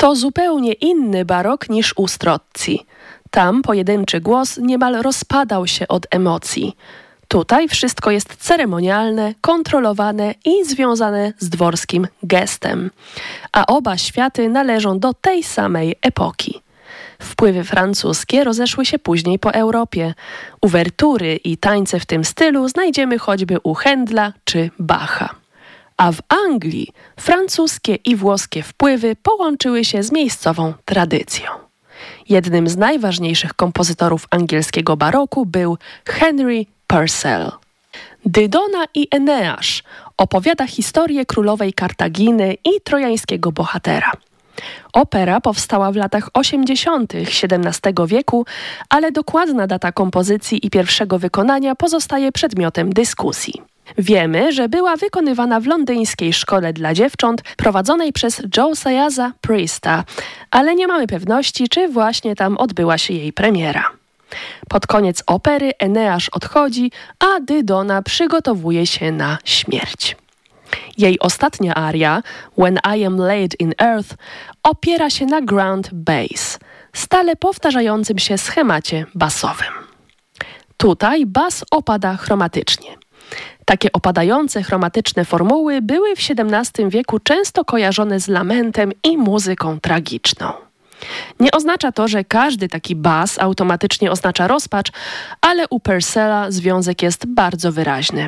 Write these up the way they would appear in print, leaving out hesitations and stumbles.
To zupełnie inny barok niż u Strozzi. Tam pojedynczy głos niemal rozpadał się od emocji. Tutaj wszystko jest ceremonialne, kontrolowane i związane z dworskim gestem. A oba światy należą do tej samej epoki. Wpływy francuskie rozeszły się później po Europie. Uwertury i tańce w tym stylu znajdziemy choćby u Händla czy Bacha. A w Anglii francuskie i włoskie wpływy połączyły się z miejscową tradycją. Jednym z najważniejszych kompozytorów angielskiego baroku był Henry Purcell. Dydona i Eneasz opowiada historię królowej Kartaginy i trojańskiego bohatera. Opera powstała w latach 80. XVII wieku, ale dokładna data kompozycji i pierwszego wykonania pozostaje przedmiotem dyskusji. Wiemy, że była wykonywana w londyńskiej szkole dla dziewcząt prowadzonej przez Josiaha Priesta, ale nie mamy pewności, czy właśnie tam odbyła się jej premiera. Pod koniec opery Eneasz odchodzi, a Dydona przygotowuje się na śmierć. Jej ostatnia aria, When I am laid in earth, opiera się na ground bass, stale powtarzającym się schemacie basowym. Tutaj bas opada chromatycznie. Takie opadające chromatyczne formuły były w XVII wieku często kojarzone z lamentem i muzyką tragiczną. Nie oznacza to, że każdy taki bas automatycznie oznacza rozpacz, ale u Purcella związek jest bardzo wyraźny.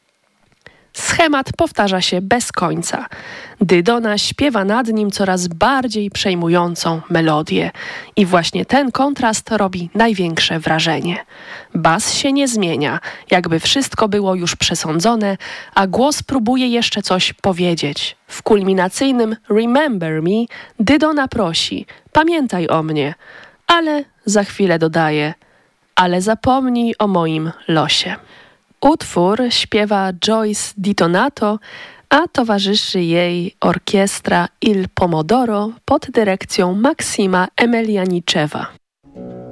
Schemat powtarza się bez końca. Dydona śpiewa nad nim coraz bardziej przejmującą melodię i właśnie ten kontrast robi największe wrażenie. Bas się nie zmienia, jakby wszystko było już przesądzone, a głos próbuje jeszcze coś powiedzieć. W kulminacyjnym Remember Me Dydona prosi: pamiętaj o mnie, ale za chwilę dodaje: ale zapomnij o moim losie. Utwór śpiewa Joyce DiDonato, a towarzyszy jej orkiestra Il Pomodoro pod dyrekcją Maksima Emelianicewa.